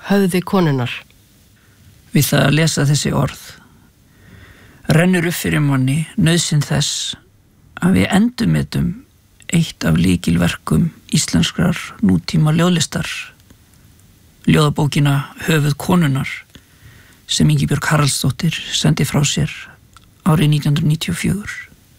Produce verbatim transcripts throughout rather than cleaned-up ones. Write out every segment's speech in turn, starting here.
höfði konunnar. Við það að lesa þessi orð rennur upp fyrir manni nauðsyn þess að við endurmetum eitt af lykilverkum íslenskrar nútíma ljóðlistar, ljóðabókina Höfuð konunnar sem Ingibjörg Haraldsdóttir sendi frá sér árið nítján hundruð níutíu og fjögur.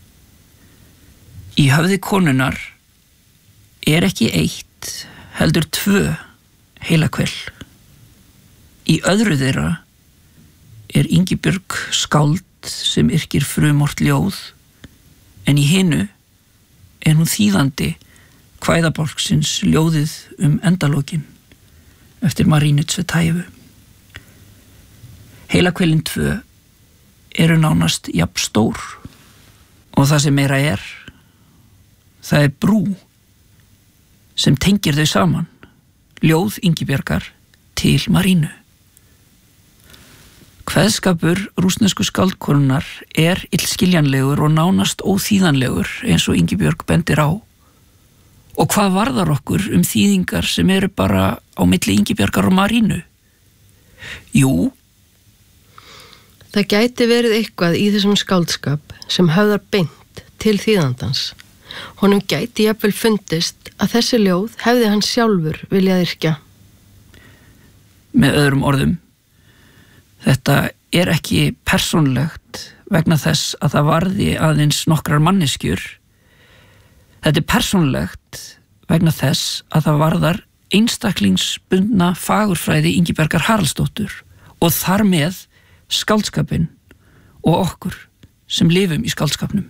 Í Höfði konunnar er ekki eitt, heldur tvö heilakvel. Í öðru þeirra er Ingibjörg skáld sem yrkir frumort ljóð, en í hinu er hún þýðandi kvæðabálksins ljóðið um endalokin eftir Marínu Tsvetajevu. Heilakvelin tvö eru nánast jafn stór og það sem meira er, það er brú sem tengir þau saman, ljóð Ingibjargar til Marínu. Kveðskapur rússnesku skáldkonunnar er illskiljanlegur og nánast óþýðanlegur eins og Ingibjörg bendir á. Og hvað varðar okkur um þýðingar sem eru bara á milli Ingibjargar og Marínu? Jú, það gæti verið eitthvað í þessum skáldskap sem höfðar beint til þýðandans. Honum gæti jafnvel fundist að þessi ljóð hefði hann sjálfur viljað yrkja. Með öðrum orðum, þetta er ekki persónlegt vegna þess að það varði aðeins nokkrar manneskjur. Þetta er persónlegt vegna þess að það varðar einstaklingsbundna fagurfræði Ingibjargar Haraldsdóttur og þar með skáldskapinn og okkur sem lifum í skáldskapnum.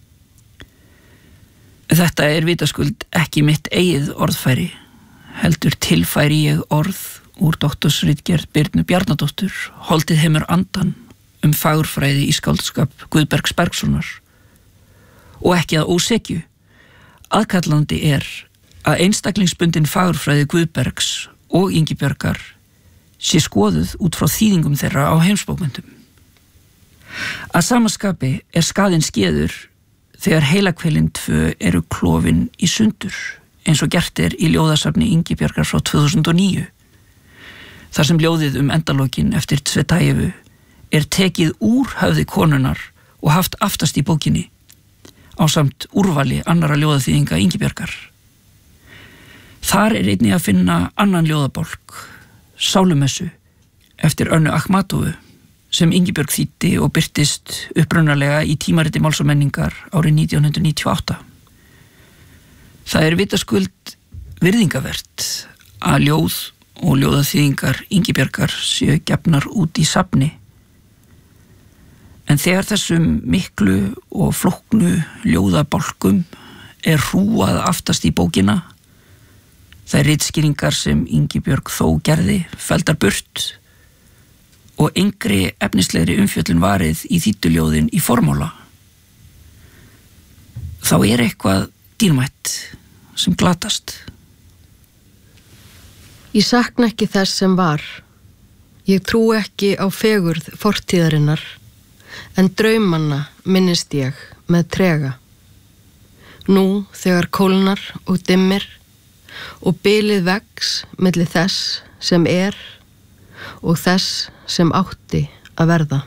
Þetta er vitaskuld ekki mitt eigið orðfæri, heldur tilfæri ég orð úr doktorsritgerð Birnu Bjarnadóttur, Holdið heimur andan, um fagurfræði í skáldskap Guðbergs Bergssonar. Og ekki að ósekju, aðkallandi er að einstaklingsbundin fagurfræði Guðbergs og Ingibjargar sé skoðuð út frá þýðingum þeirra á heimsbókmenntum. Að sama skapi er skaðinn skeður þegar heilakvelin tvö eru klofin í sundur, eins og gert er í ljóðasafni Ingibjargar frá tvö þúsund og níu. Þar sem ljóðið um endalokin eftir Tsvetajevu er tekið úr Höfði konunnar og haft aftast í bókinni, ásamt úrvali annara ljóðaþýðinga Ingibjargar. Þar er einnig að finna annan ljóðabálk, Sálumessu, eftir Önnu Akhmatovu, sem Ingibjörg þýddi og birtist upprunalega í tímariti Máls og menningar árið nítján hundruð níutíu og átta. Það er vitaskuld virðingavert að ljóð og ljóðaþýðingar Ingibjargar séu gefnar út í safni. En þegar þessum miklu og flóknu ljóðabálkum er hrúað aftast í bókina, þær ritskýringar sem Ingibjörg þó gerði felldar burt og engri efnislegri umfjöllun varið í þýdduljóðin í formála, þá er eitthvað dýrmætt sem glatast. Ég sakna ekki þess sem var. Ég trú ekki á fegurð fortíðarinnar, en draumanna minnist ég með trega. Nú þegar kólnar og dimmir og bilið vex milli þess sem er og þess sem átti að verða.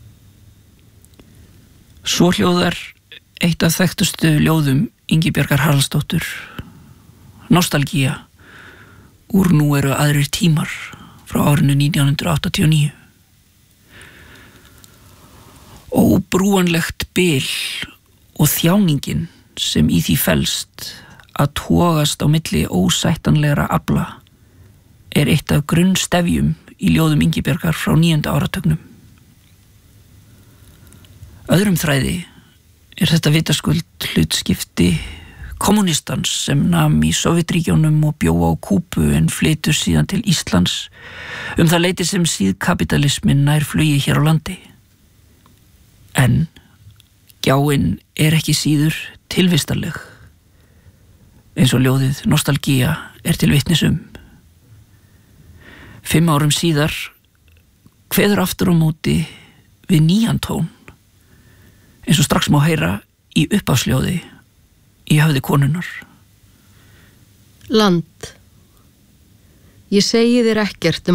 Svo hljóðar eitt af þekktustu ljóðum Ingibjargar Haraldsdóttur, Nostalgía, úr Nú eru aðrir tímar, frá árinu nítján hundruð áttatíu og níu. Óbrúanlegt bil og þjáningin sem í því felst að togast á milli ósættanlegra afla er eitt af grunnstefjum í ljóðum Ingibjargar frá níunda áratugnum. Öðrum þræði er þetta vitaskuld hlutskipti kommunistans sem nam í Sovétríkjunum og bjó á Kúbu en flytur síðan til Íslands um það leyti sem síðkapitalismin nær flugi hér á landi. En gjáin er ekki síður tilvistarleg, eins og ljóðið Nostalgía er til vitnis um. Fimm árum síðar kveður aftur á móti við nýjan tón, eins og strax má heyra í upphafsljóði í Höfði konunnar. Land. Ég segi þér ekkert um